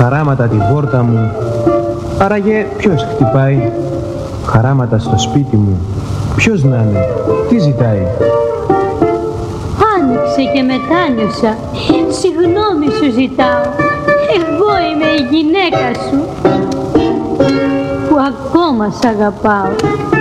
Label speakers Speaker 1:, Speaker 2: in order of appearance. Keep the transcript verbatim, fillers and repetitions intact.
Speaker 1: χαράματα τη πόρτα μου. Άραγε ποιος χτυπάει? Χαράματα στο σπίτι μου. Ποιος να είναι? Τι ζητάει?
Speaker 2: Άνοιξε και μετάνιωσα. Συγγνώμη σου ζητάω. Εγώ είμαι η γυναίκα σου που ακόμα σ' αγαπάω.